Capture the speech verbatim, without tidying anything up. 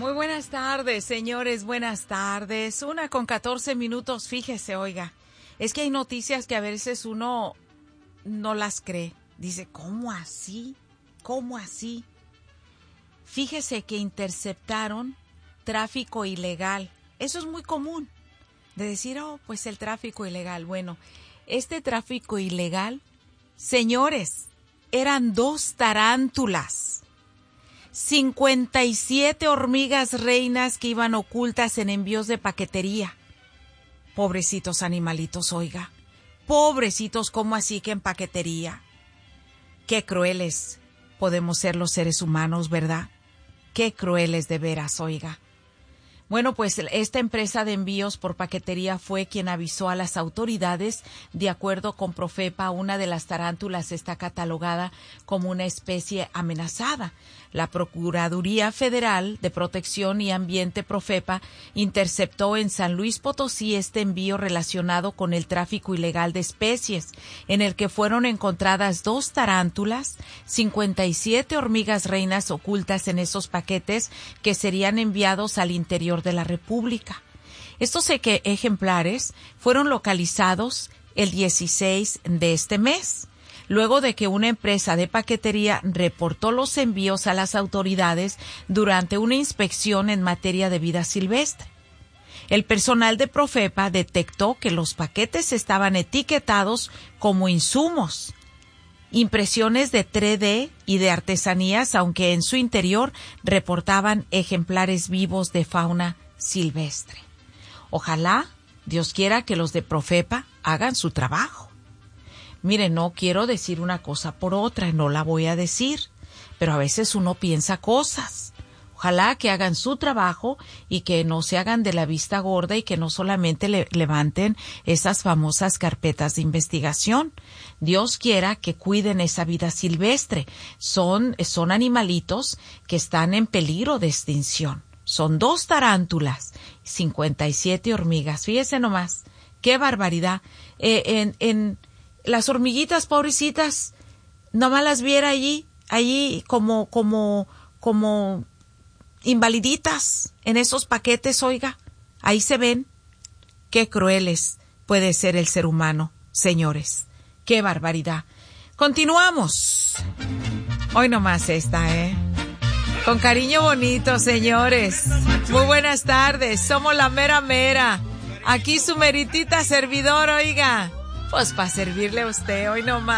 Muy buenas tardes, señores, buenas tardes. Una con catorce minutos, fíjese, oiga. Es que hay noticias que a veces uno no las cree. Dice, ¿cómo así? ¿Cómo así? Fíjese que interceptaron tráfico ilegal. Eso es muy común, de decir, oh, pues el tráfico ilegal. Bueno, este tráfico ilegal, señores, eran dos tarántulas. cincuenta y siete hormigas reinas que iban ocultas en envíos de paquetería. Pobrecitos animalitos, oiga. Pobrecitos, ¿cómo así que en paquetería? Qué crueles podemos ser los seres humanos, ¿verdad? Qué crueles de veras, oiga. Bueno, pues esta empresa de envíos por paquetería fue quien avisó a las autoridades. De acuerdo con Profepa, una de las tarántulas está catalogada como una especie amenazada. La Procuraduría Federal de Protección y Ambiente, Profepa, interceptó en San Luis Potosí este envío relacionado con el tráfico ilegal de especies, en el que fueron encontradas dos tarántulas, cincuenta y siete hormigas reinas ocultas en esos paquetes que serían enviados al interior de la República. Estos ejemplares fueron localizados el dieciséis de este mes, luego de que una empresa de paquetería reportó los envíos a las autoridades durante una inspección en materia de vida silvestre. El personal de Profepa detectó que los paquetes estaban etiquetados como insumos, impresiones de tres D y de artesanías, aunque en su interior reportaban ejemplares vivos de fauna silvestre. Ojalá, Dios quiera, que los de Profepa hagan su trabajo. Mire, no quiero decir una cosa por otra, no la voy a decir, pero a veces uno piensa cosas. Ojalá que hagan su trabajo y que no se hagan de la vista gorda y que no solamente le levanten esas famosas carpetas de investigación. Dios quiera que cuiden esa vida silvestre. Son, son animalitos que están en peligro de extinción. Son dos tarántulas, cincuenta y siete hormigas. Fíjese nomás, qué barbaridad. Eh, en, en las hormiguitas pobrecitas, nomás las viera allí, allí como, como, como invaliditas en esos paquetes, oiga. Ahí se ven. Qué crueles puede ser el ser humano, señores. Qué barbaridad. Continuamos. Hoy nomás esta, ¿eh? Con cariño bonito, señores. Muy buenas tardes. Somos la mera mera. Aquí su meritita servidor, oiga. Pues para servirle a usted, hoy nomás.